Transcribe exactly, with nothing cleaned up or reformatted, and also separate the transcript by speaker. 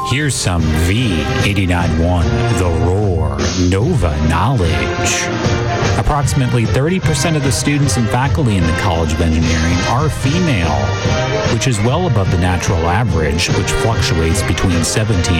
Speaker 1: Here's some V eighty-nine point one, The Roar, Nova Knowledge. Approximately thirty percent of the students and faculty in the College of Engineering are female, which is well above the natural average, which fluctuates between seventeen